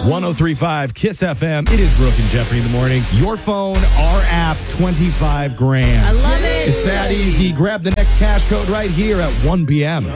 103.5 Kiss FM. It is Brooke and Jeffrey in the morning. Your phone, our app, 25 grand. I love it. It's that easy. Grab the next cash code right here at 1 p.m.